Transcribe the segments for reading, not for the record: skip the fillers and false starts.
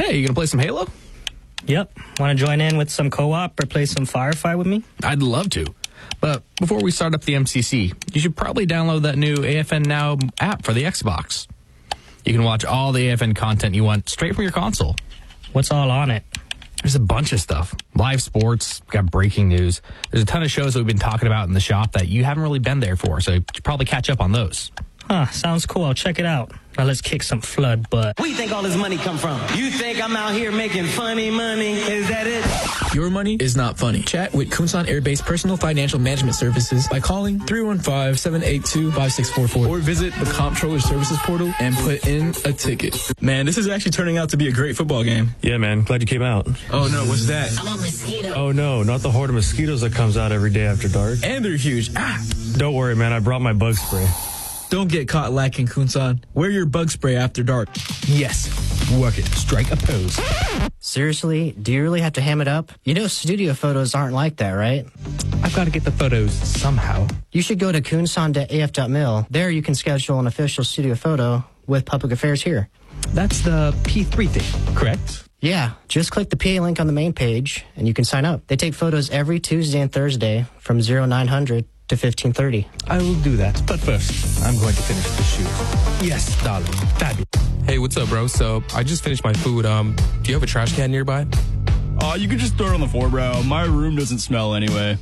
Hey, you gonna play some Halo? Yep. Want to join in with some co-op or play some Firefight with me? I'd love to. But before we start up the MCC, you should probably download that new AFN Now app for the Xbox. You can watch all the AFN content you want straight from your console. What's all on it? There's a bunch of stuff. Live sports, got breaking news. There's a ton of shows that we've been talking about in the shop that you haven't really been there for, so you should probably catch up on those. Huh, sounds cool. I'll check it out. Now let's kick some flood butt. Where you think all this money come from? You think I'm out here making funny money? Is that it? Your money is not funny. Chat with Kunsan Air-based Personal Financial Management Services by calling 315-782-5644 or visit the Comptroller Services portal and put in a ticket. Man, this is actually turning out to be a great football game. Yeah, man. Glad you came out. Oh, no, what's that? I'm a mosquito. Oh, no, not the horde of mosquitoes that comes out every day after dark. And they're huge. Ah! Don't worry, man. I brought my bug spray. Don't get caught lacking, Kunsan. Wear your bug spray after dark. Yes. Work it. Strike a pose. Seriously? Do you really have to ham it up? You know studio photos aren't like that, right? I've got to get the photos somehow. You should go to kunsan.af.mil. There you can schedule an official studio photo with Public Affairs here. That's the P3 thing, correct? Yeah, just click the PA link on the main page and you can sign up. They take photos every Tuesday and Thursday from 0900 to 15:30. I will do that. But first, I'm going to finish the shoot. Yes, darling. Fabulous. Hey, what's up, bro? So, I just finished my food. Do you have a trash can nearby? You can just throw it on the floor, bro. My room doesn't smell anyway.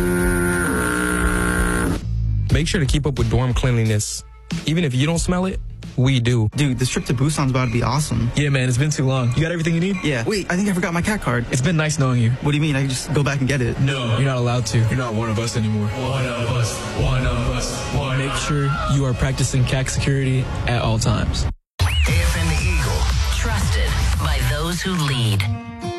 Make sure to keep up with dorm cleanliness. Even if you don't smell it, we do. Dude, this trip to Busan's about to be awesome. Yeah, man, it's been too long. You got everything you need? Yeah. Wait, I think I forgot my cat card. It's been nice knowing you. What do you mean? I can just go back and get it? No, you're not allowed to. You're not one of us anymore. One of us. One of us. Make sure you are practicing CAC security at all times. AFN the Eagle. Trusted by those who lead.